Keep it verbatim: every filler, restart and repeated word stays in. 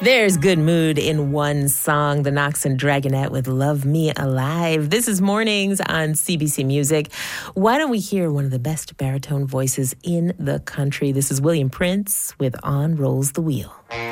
There's good mood in one song. The Knox and Dragonette with Love Me Alive. This is Mornings on C B C Music. Why don't we hear one of the best baritone voices in the country? This is William Prince with On Rolls the Wheel.